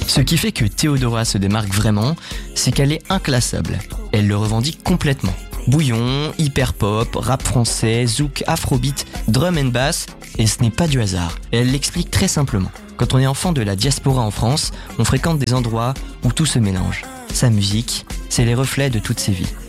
Ce qui fait que Théodora se démarque vraiment, c'est qu'elle est inclassable. Elle le revendique complètement. Bouillon, hyper-pop, rap français, zouk, afrobeat, drum and bass, et ce n'est pas du hasard. Elle l'explique très simplement. Quand on est enfant de la diaspora en France, on fréquente des endroits où tout se mélange. Sa musique, c'est les reflets de toutes ces vies.